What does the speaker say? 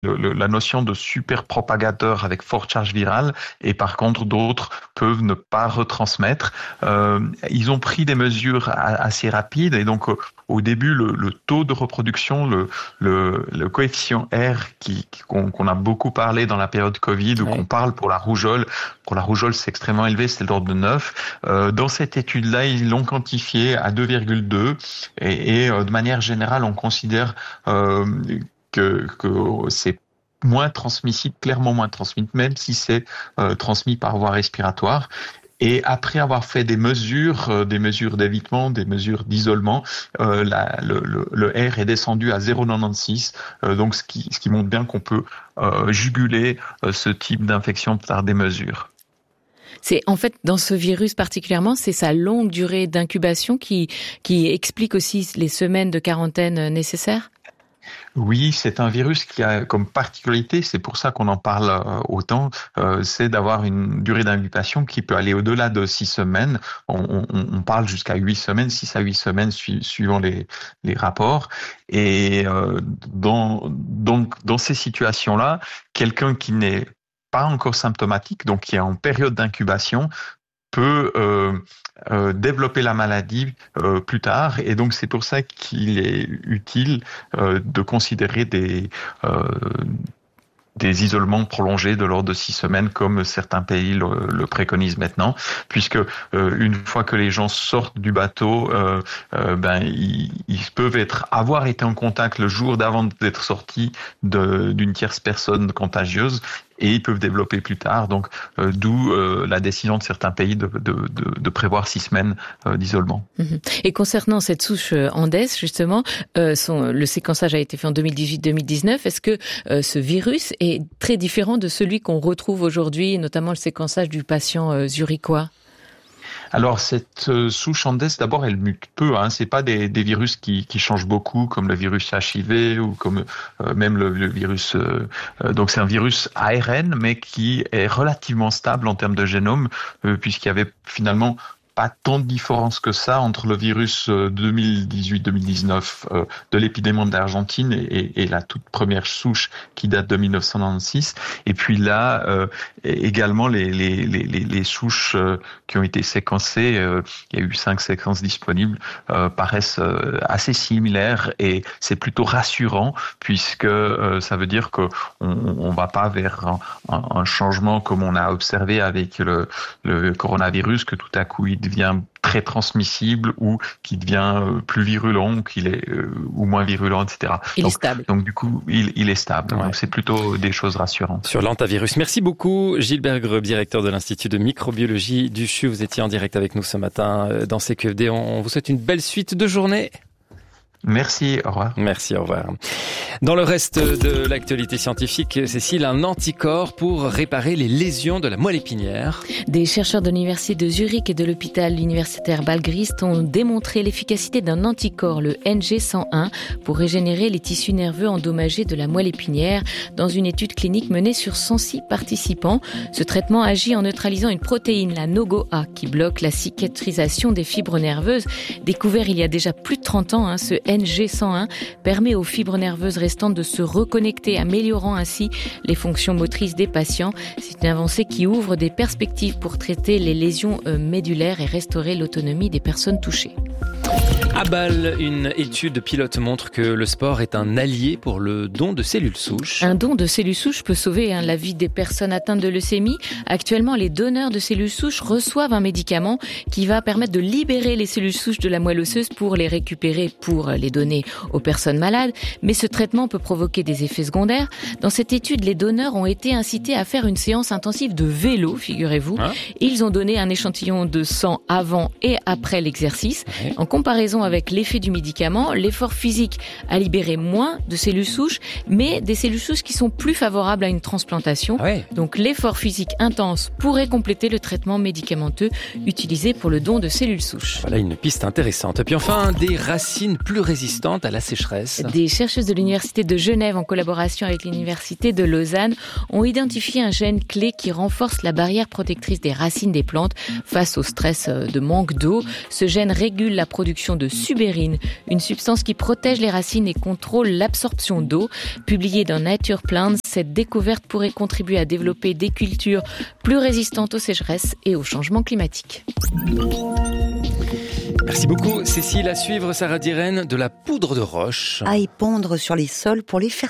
la notion de super propagateur avec forte charge virale, et par contre d'autres peuvent ne pas retransmettre. Ils ont pris des mesures assez rapides, et donc au début le taux de reproduction, le coefficient R qu'on a beaucoup parlé dans la période Covid, ou qu'on parle pour la rougeole. Pour la rougeole, c'est extrêmement élevé, c'est de l'ordre de 9. Dans cette étude-là, ils l'ont quantifié à 2,2, et de manière générale, on considère que c'est moins transmissible, clairement moins transmissible, même si c'est transmis par voie respiratoire. Et après avoir fait des mesures d'évitement, des mesures d'isolement, le R est descendu à 0,96, donc ce qui montre bien qu'on peut juguler ce type d'infection par des mesures. C'est en fait dans ce virus particulièrement, c'est sa longue durée d'incubation qui explique aussi les semaines de quarantaine nécessaires. Oui, c'est un virus qui a comme particularité, c'est pour ça qu'on en parle autant, c'est d'avoir une durée d'incubation qui peut aller au-delà de 6 semaines. On parle jusqu'à 8 semaines, 6 à 8 semaines suivant les rapports. Et dans ces situations-là, quelqu'un qui n'est pas encore symptomatique, donc qui est en période d'incubation, peut développer la maladie plus tard, et donc c'est pour ça qu'il est utile de considérer des isolements prolongés de l'ordre de 6 semaines, comme certains pays le préconisent maintenant, puisque une fois que les gens sortent du bateau, ils peuvent avoir été en contact le jour d'avant d'être sortis d'une tierce personne contagieuse, et ils peuvent développer plus tard. Donc, d'où la décision de certains pays de prévoir 6 semaines d'isolement. Et concernant cette souche Andes, justement, le séquençage a été fait en 2018-2019. Est-ce que ce virus est très différent de celui qu'on retrouve aujourd'hui, notamment le séquençage du patient zurichois ? Alors cette souche Andes, d'abord, elle mute peu. C'est pas des virus qui changent beaucoup, comme le virus HIV ou comme même le virus. Donc c'est un virus ARN, mais qui est relativement stable en termes de génome, puisqu'il y avait finalement pas tant de différence que ça entre le virus 2018-2019 de l'épidémie d'Argentine et la toute première souche qui date de 1996. Et puis là, également les souches qui ont été séquencées, il y a eu 5 séquences disponibles, paraissent assez similaires, et c'est plutôt rassurant, puisque ça veut dire qu'on va pas vers un changement comme on a observé avec le coronavirus, que tout à coup il devient très transmissible, ou qui devient plus virulent, ou moins virulent, etc. Il est stable. Donc du coup, il est stable. Ouais. Donc c'est plutôt des choses rassurantes. Sur l'hantavirus. Merci beaucoup, Gilbert Greuve, directeur de l'Institut de microbiologie du CHU. Vous étiez en direct avec nous ce matin dans CQFD. On vous souhaite une belle suite de journée. Merci, au revoir. Merci, au revoir. Dans le reste de l'actualité scientifique, Cécile, un anticorps pour réparer les lésions de la moelle épinière. Des chercheurs de l'université de Zurich et de l'hôpital universitaire Balgrist ont démontré l'efficacité d'un anticorps, le NG101, pour régénérer les tissus nerveux endommagés de la moelle épinière dans une étude clinique menée sur 106 participants. Ce traitement agit en neutralisant une protéine, la NOGO-A, qui bloque la cicatrisation des fibres nerveuses. Découvert il y a déjà plus de 30 ans, ce NG101 permet aux fibres nerveuses restantes de se reconnecter, améliorant ainsi les fonctions motrices des patients. C'est une avancée qui ouvre des perspectives pour traiter les lésions médulaires et restaurer l'autonomie des personnes touchées. À Bâle, une étude pilote montre que le sport est un allié pour le don de cellules souches. Un don de cellules souches peut sauver la vie des personnes atteintes de leucémie. Actuellement, les donneurs de cellules souches reçoivent un médicament qui va permettre de libérer les cellules souches de la moelle osseuse pour les récupérer, pour les donner aux personnes malades. Mais ce traitement peut provoquer des effets secondaires. Dans cette étude, les donneurs ont été incités à faire une séance intensive de vélo, figurez-vous. Ils ont donné un échantillon de sang avant et après l'exercice. En comparaison avec l'effet du médicament, l'effort physique a libéré moins de cellules souches, mais des cellules souches qui sont plus favorables à une transplantation. Donc l'effort physique intense pourrait compléter le traitement médicamenteux utilisé pour le don de cellules souches. Voilà une piste intéressante. Et puis enfin, des racines plus résistantes à la sécheresse. Des chercheuses de l'université de Genève, en collaboration avec l'université de Lausanne, ont identifié un gène clé qui renforce la barrière protectrice des racines des plantes face au stress de manque d'eau. Ce gène régule la production de subérine, une substance qui protège les racines et contrôle l'absorption d'eau. Publiée dans Nature Plants, cette découverte pourrait contribuer à développer des cultures plus résistantes aux sécheresses et au changement climatique. Merci beaucoup Cécile. À suivre Sarah Diren, de la poudre de roche. À épandre sur les sols pour les faire